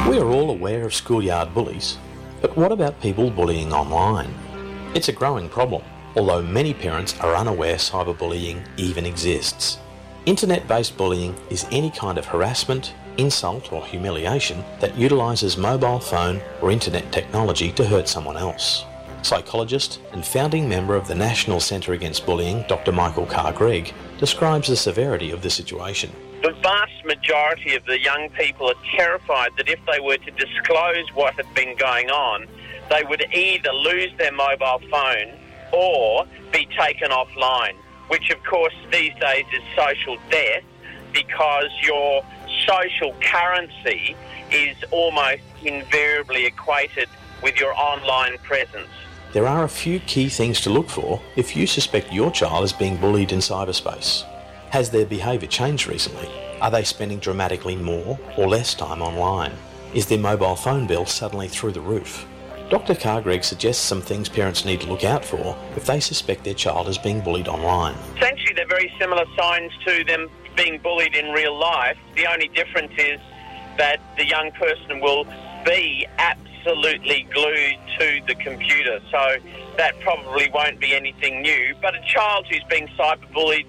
We are all aware of schoolyard bullies, but what about people bullying online? It's a growing problem, although many parents are unaware cyberbullying even exists. Internet-based bullying is any kind of harassment, insult or humiliation that utilises mobile phone or internet technology to hurt someone else. Psychologist and founding member of the National Centre Against Bullying, Dr. Michael Carr-Gregg, describes the severity of the situation. The vast majority of the young people are terrified that if they were to disclose what had been going on, they would either lose their mobile phone or be taken offline, which of course these days is social death, because your social currency is almost invariably equated with your online presence. There are a few key things to look for if you suspect your child is being bullied in cyberspace. Has their behaviour changed recently? Are they spending dramatically more or less time online? Is their mobile phone bill suddenly through the roof? Dr. Carr-Gregg suggests some things parents need to look out for if they suspect their child is being bullied online. Essentially, they're very similar signs to them being bullied in real life. The only difference is that the young person will be absolutely glued to the computer, so that probably won't be anything new. But a child who's being cyberbullied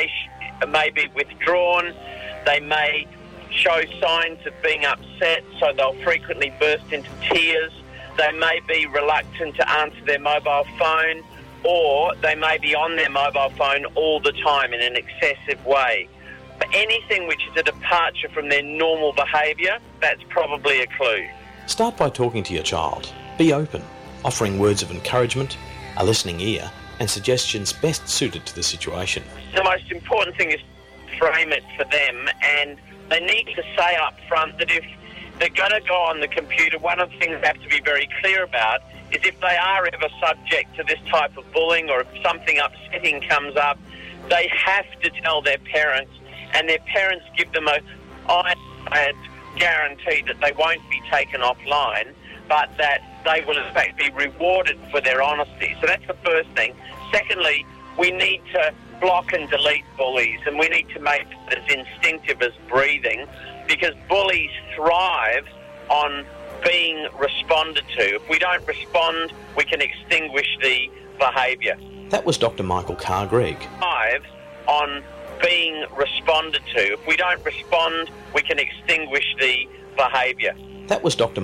may be withdrawn, they may show signs of being upset, so they'll frequently burst into tears, they may be reluctant to answer their mobile phone, or they may be on their mobile phone all the time in an excessive way. But anything which is a departure from their normal behaviour, that's probably a clue. Start by talking to your child. Be open, offering words of encouragement, a listening ear, and suggestions best suited to the situation. The most important thing is to frame it for them, and they need to say up front that if they're going to go on the computer, one of the things they have to be very clear about is if they are ever subject to this type of bullying, or if something upsetting comes up, they have to tell their parents, and their parents give them a guarantee that they won't be taken offline, but that they will in fact be rewarded for their honesty. So that's the first thing. Secondly, we need to block and delete bullies, and we need to make it as instinctive as breathing, because bullies thrive on being responded to. If we don't respond, we can extinguish the behaviour. That was Dr. Michael Carr-Gregg. Thrives on being responded to. If we don't respond, we can extinguish the behaviour. That was Dr.